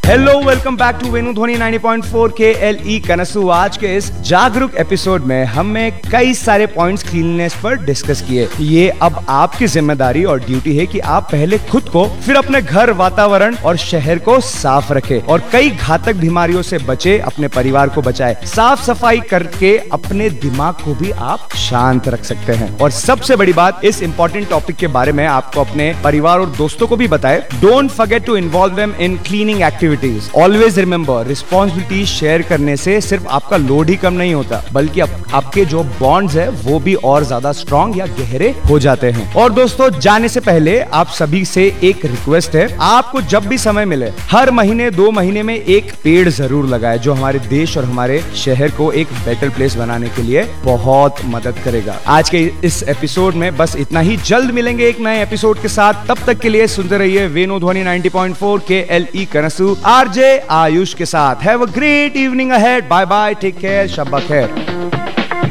Hello, welcome back to Venu ध्वनि 90.4 KLE कनसू। आज के इस जागरूक एपिसोड में हमने कई सारे पॉइंट्स क्लीननेस पर डिस्कस किए। ये अब आपकी जिम्मेदारी और ड्यूटी है कि आप पहले खुद को, फिर अपने घर, वातावरण और शहर को साफ रखें और कई घातक बीमारियों से बचे, अपने परिवार को बचाए। साफ सफाई करके अपने दिमाग को भी आप शांत रख सकते हैं। और सबसे बड़ी बात, इस इंपॉर्टेंट टॉपिक के बारे में आपको अपने परिवार और दोस्तों को भी बताएं। Don't forget to involve them in cleaning activities. Always remember, responsibility share करने से सिर्फ आपका लोड ही कम नहीं होता, बल्कि आपके जो बॉन्ड्स है वो भी और ज्यादा स्ट्रॉन्ग या गहरे हो जाते हैं। और दोस्तों, जाने से पहले आप सभी से एक रिक्वेस्ट है, आपको जब भी समय मिले हर महीने 2 महीने में एक पेड़ जरूर लगाए, जो हमारे देश और हमारे शहर को एक बेटर प्लेस बनाने के लिए बहुत मदद करेगा। आज के इस एपिसोड में बस इतना ही। जल्द मिलेंगे एक नए एपिसोड के साथ। तब तक के लिए सुनते रहिए वेनु ध्वनि 90.4 KLE कनसू, RJ आयुष के साथ। Have a great evening ahead. Bye bye, take care, शब्बा खैर।